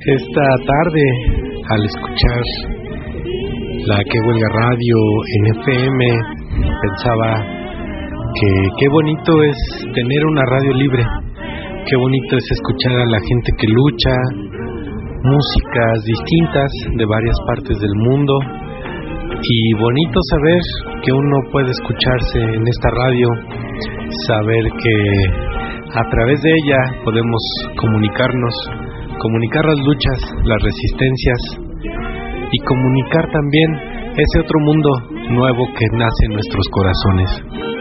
Esta tarde, al escuchar la Que Huelga Radio en FM, pensaba que qué bonito es tener una radio libre, qué bonito es escuchar a la gente que lucha, músicas distintas de varias partes del mundo, y bonito saber que uno puede escucharse en esta radio, saber que a través de ella podemos comunicar las luchas, las resistencias, y comunicar también ese otro mundo nuevo que nace en nuestros corazones.